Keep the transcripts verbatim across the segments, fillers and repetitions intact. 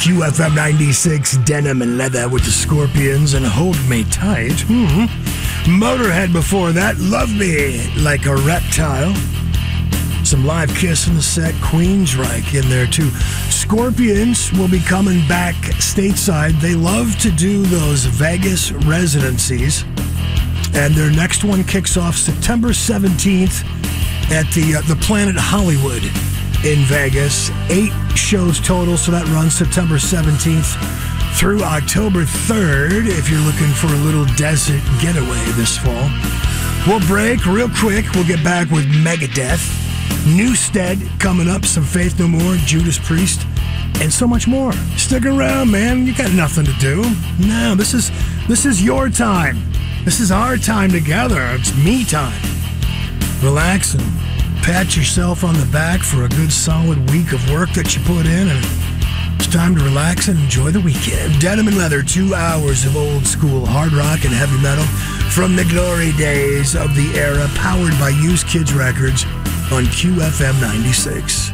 Q F M ninety-six, Denim and Leather with the Scorpions and Hold Me Tight. Mm-hmm. Motorhead before that, Love Me Like a Reptile. Some live Kiss in the set, Queensryche in there too. Scorpions will be coming back stateside. They love to do those Vegas residencies. And their next one kicks off September seventeenth at the, uh, the Planet Hollywood in Vegas. Eight shows total, so that runs September seventeenth through October third if you're looking for a little desert getaway this fall. We'll break real quick. We'll get back with Megadeth. Newstead coming up, some Faith No More, Judas Priest, and so much more. Stick around, man. You got nothing to do. No, this is this is your time. This is our time together. It's me time. Relax and pat yourself on the back for a good solid week of work that you put in, and it's time to relax and enjoy the weekend. Denim and Leather, two hours of old school hard rock and heavy metal from the glory days of the era, powered by Used Kids Records on Q F M ninety-six.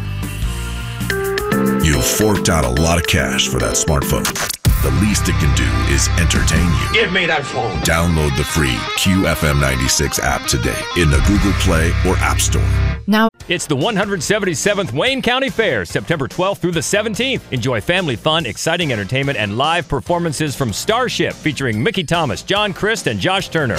You forked out a lot of cash for that smartphone. The least it can do is entertain you. Give me that phone. Download the free Q F M ninety-six app today in the Google Play or App Store. Now, it's the one hundred seventy-seventh Wayne County Fair, September twelfth through the seventeenth. Enjoy family fun, exciting entertainment, and live performances from Starship featuring Mickey Thomas, John Christ, and Josh Turner.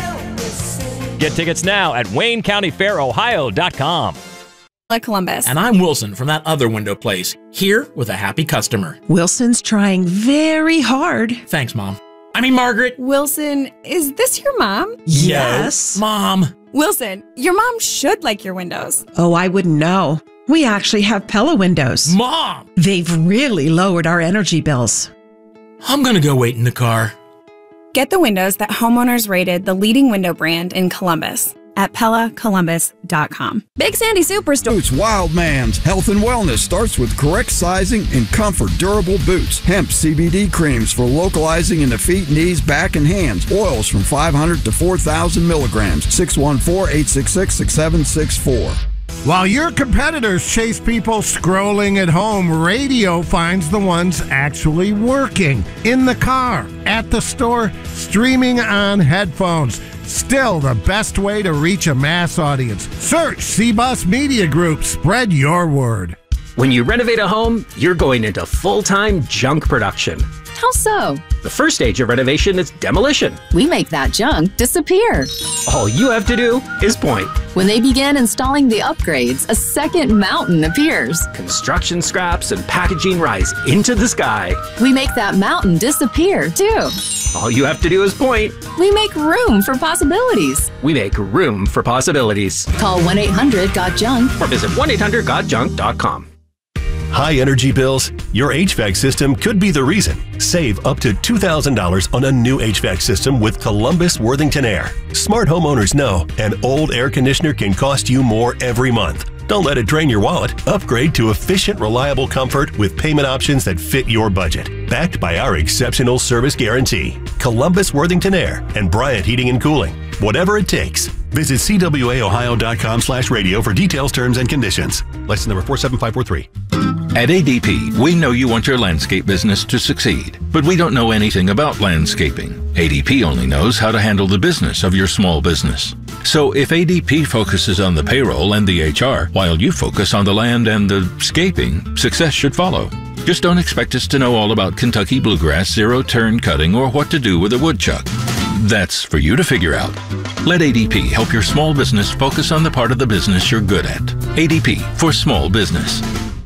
Get tickets now at wayne county fair ohio dot com. Columbus. And I'm Wilson from that other window place, here with a happy customer. Wilson's trying very hard. Thanks, Mom. I mean, Margaret. Wilson, is this your mom? Yes. No, Mom. Wilson, your mom should like your windows. Oh, I wouldn't know. We actually have Pella windows. Mom! They've really lowered our energy bills. I'm gonna go wait in the car. Get the windows that homeowners rated the leading window brand in Columbus at pella columbus dot com. Big Sandy Superstore. Boots Wild Man's health and wellness starts with correct sizing and comfort durable boots. Hemp C B D creams for localizing in the feet, knees, back, and hands. Oils from five hundred to four thousand milligrams. six one four, eight six six, six seven six four. While your competitors chase people scrolling at home, radio finds the ones actually working. In the car, at the store, streaming on headphones. Still the best way to reach a mass audience. Search C-Bus Media Group. Spread your word. When you renovate a home, you're going into full-time junk production. How so? The first stage of renovation is demolition. We make that junk disappear. All you have to do is point. When they begin installing the upgrades, a second mountain appears. Construction scraps and packaging rise into the sky. We make that mountain disappear, too. All you have to do is point. We make room for possibilities. We make room for possibilities. Call one eight hundred got junk or visit one eight hundred got junk dot com. High energy bills? Your H V A C system could be the reason. Save up to two thousand dollars on a new H V A C system with Columbus Worthington Air. Smart homeowners know an old air conditioner can cost you more every month. Don't let it drain your wallet. Upgrade to efficient, reliable comfort with payment options that fit your budget. Backed by our exceptional service guarantee. Columbus Worthington Air and Bryant Heating and Cooling. Whatever it takes. Visit C W A ohio dot com slash radio for details, terms, and conditions. License number four seven five four three. At A D P, we know you want your landscape business to succeed, but we don't know anything about landscaping. A D P only knows how to handle the business of your small business. So if A D P focuses on the payroll and the H R, while you focus on the land and the scaping, success should follow. Just don't expect us to know all about Kentucky bluegrass, zero-turn cutting, or what to do with a woodchuck. That's for you to figure out. Let A D P help your small business focus on the part of the business you're good at. A D P for small business.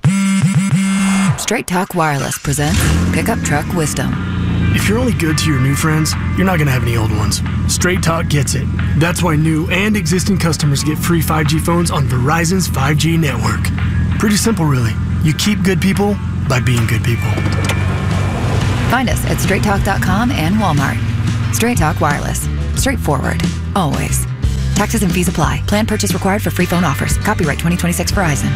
Straight Talk Wireless presents Pickup Truck Wisdom. If you're only good to your new friends, you're not going to have any old ones. Straight Talk gets it. That's why new and existing customers get free five G phones on Verizon's five G network. Pretty simple, really. You keep good people by being good people. Find us at straight talk dot com and Walmart. Straight Talk Wireless. Straightforward. Always. Taxes and fees apply. Plan purchase required for free phone offers. Copyright twenty twenty-six Verizon.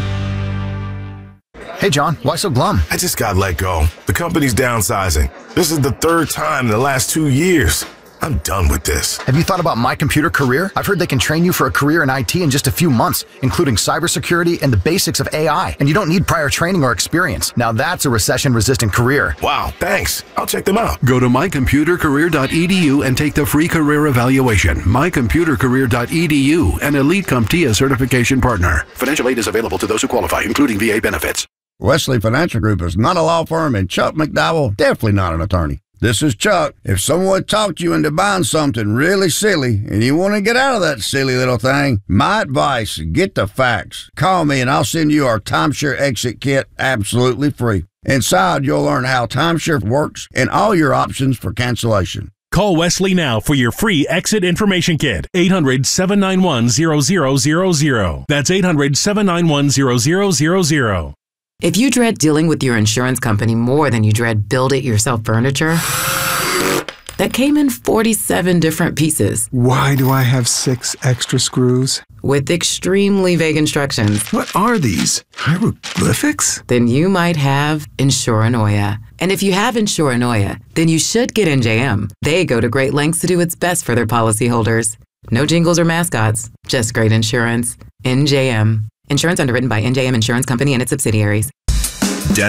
Hey, John, why so glum? I just got let go. The company's downsizing. This is the third time in the last two years. I'm done with this. Have you thought about My Computer Career? I've heard they can train you for a career in I T in just a few months, including cybersecurity and the basics of A I. And you don't need prior training or experience. Now that's a recession-resistant career. Wow, thanks. I'll check them out. Go to my computer career dot e d u and take the free career evaluation. my computer career dot e d u, an Elite CompTIA certification partner. Financial aid is available to those who qualify, including V A benefits. Wesley Financial Group is not a law firm, and Chuck McDowell definitely not an attorney. This is Chuck. If someone talked you into buying something really silly and you want to get out of that silly little thing, my advice, get the facts. Call me and I'll send you our timeshare exit kit absolutely free. Inside, you'll learn how timeshare works and all your options for cancellation. Call Wesley now for your free exit information kit. eight hundred, seven nine one, zero zero zero zero. That's eight hundred, seven nine one, zero zero zero zero. If you dread dealing with your insurance company more than you dread build-it-yourself furniture, that came in forty-seven different pieces. Why do I have six extra screws? With extremely vague instructions. What are these? Hieroglyphics? Then you might have Insuranoia. And if you have Insuranoia, then you should get N J M. They go to great lengths to do its best for their policyholders. No jingles or mascots, just great insurance. N J M. Insurance underwritten by N J M Insurance Company and its subsidiaries.